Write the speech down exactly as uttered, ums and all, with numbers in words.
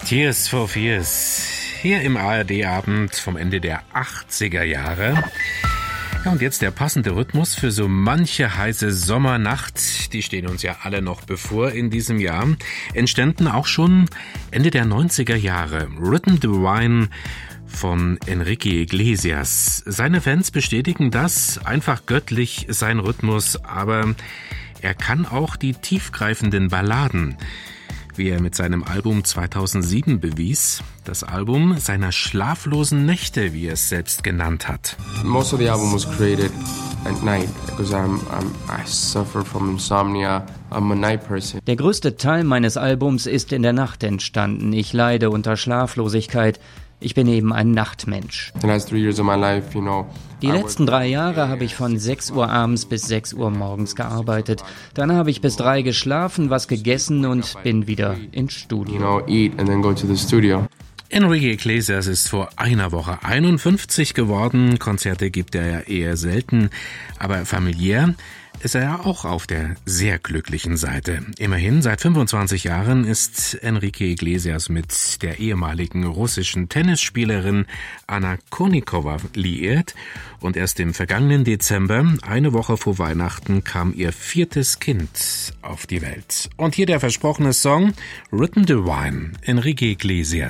Tears for Fears, hier im A R D-Abend vom Ende der achtziger Jahre. Ja, und jetzt der passende Rhythmus für so manche heiße Sommernacht, die stehen uns ja alle noch bevor in diesem Jahr, entstanden auch schon Ende der neunziger Jahre. Rhythm Divine von Enrique Iglesias. Seine Fans bestätigen das, einfach göttlich sein Rhythmus, aber er kann auch die tiefgreifenden Balladen, wie er mit seinem Album zweitausendsieben bewies, das Album seiner schlaflosen Nächte, wie er es selbst genannt hat. Most of the album was created at night because I'm, I'm I suffer from insomnia. I'm a night person. Der größte Teil meines Albums ist in der Nacht entstanden. Ich leide unter Schlaflosigkeit. Ich bin eben ein Nachtmensch. The last three years of my life, you know. Die letzten drei Jahre habe ich von sechs Uhr abends bis sechs Uhr morgens gearbeitet. Dann habe ich bis drei geschlafen, was gegessen und bin wieder ins Studio. You know, eat and then go to the studio. Enrique Iglesias ist vor einer Woche einundfünfzig geworden. Konzerte gibt er ja eher selten, aber familiär ist er ja auch auf der sehr glücklichen Seite. Immerhin, seit fünfundzwanzig Jahren ist Enrique Iglesias mit der ehemaligen russischen Tennisspielerin Anna Kournikova liiert und erst im vergangenen Dezember, eine Woche vor Weihnachten, kam ihr viertes Kind auf die Welt. Und hier der versprochene Song Rhythm Divine, Enrique Iglesias.